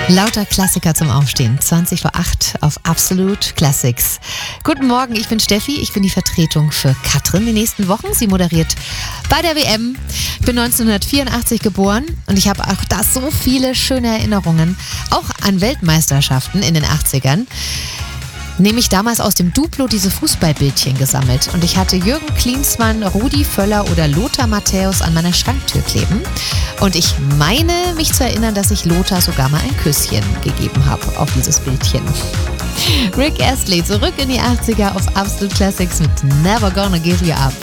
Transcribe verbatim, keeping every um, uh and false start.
Lauter Klassiker zum Aufstehen. zwanzig vor acht auf Absolute Classics. Guten Morgen, ich bin Steffi. Ich bin die Vertretung für Katrin die nächsten Wochen. Sie moderiert bei der W M. Ich bin neunzehnhundertvierundachtzig geboren und ich habe auch da so viele schöne Erinnerungen. Auch an Weltmeisterschaften in den achtzigern. Nämlich damals aus dem Duplo diese Fußballbildchen gesammelt. Und ich hatte Jürgen Klinsmann, Rudi Völler oder Lothar Matthäus an meiner Schranktür kleben. Und ich meine, mich zu erinnern, dass ich Lothar sogar mal ein Küsschen gegeben habe auf dieses Bildchen. Rick Astley, zurück in die achtziger auf Absolute Classics mit Never Gonna Give You Up.